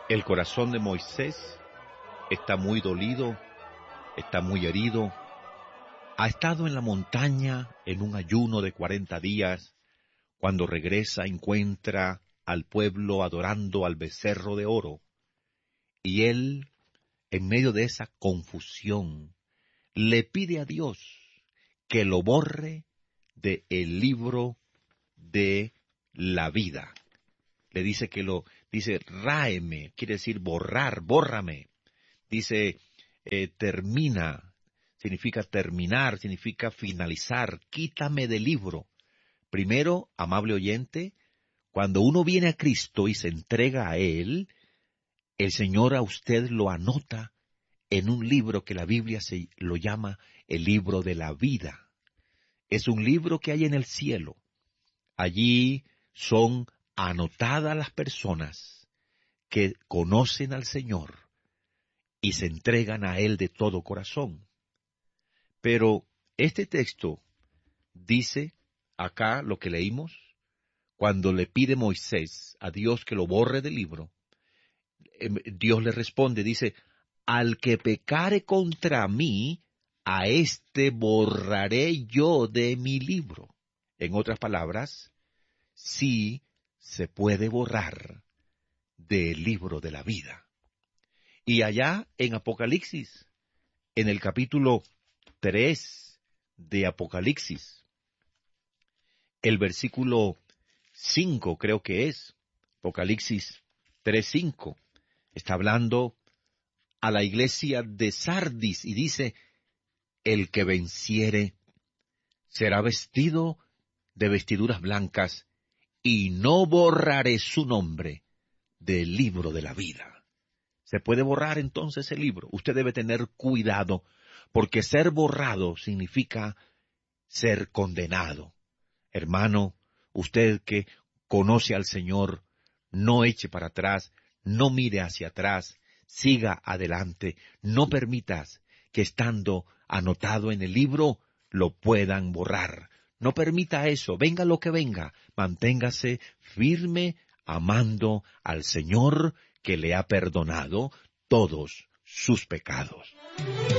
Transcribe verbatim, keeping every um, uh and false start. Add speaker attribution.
Speaker 1: El corazón de Moisés está muy dolido, está muy herido. Ha estado en la montaña en un ayuno de cuarenta días. Cuando regresa encuentra al pueblo adorando al becerro de oro. Y él, en medio de esa confusión, le pide a Dios que lo borre de el libro de la vida. Le dice que lo, dice, ráeme, quiere decir borrar, bórrame. Dice, eh, termina, significa terminar, significa finalizar, quítame del libro. Primero, amable oyente, cuando uno viene a Cristo y se entrega a Él, el Señor a usted lo anota en un libro que la Biblia se lo llama el libro de la vida. Es un libro que hay en el cielo. Allí son anotadas las personas que conocen al Señor y se entregan a Él de todo corazón. Pero este texto dice, acá lo que leímos, cuando le pide Moisés a Dios que lo borre del libro, Dios le responde, dice, al que pecare contra mí, a éste borraré yo de mi libro. En otras palabras, sí se puede borrar del libro de la vida. Y allá en Apocalipsis, en el capítulo tres de Apocalipsis, el versículo cinco creo que es, Apocalipsis tres cinco, está hablando a la iglesia de Sardis y dice, el que venciere será vestido de vestiduras blancas y no borraré su nombre del libro de la vida. ¿Se puede borrar entonces el libro? Usted debe tener cuidado, porque ser borrado significa ser condenado. Hermano, usted que conoce al Señor, no eche para atrás, no mire hacia atrás, siga adelante, no permitas que estando anotado en el libro lo puedan borrar. No permita eso, venga lo que venga, manténgase firme amando al Señor que le ha perdonado todos sus pecados.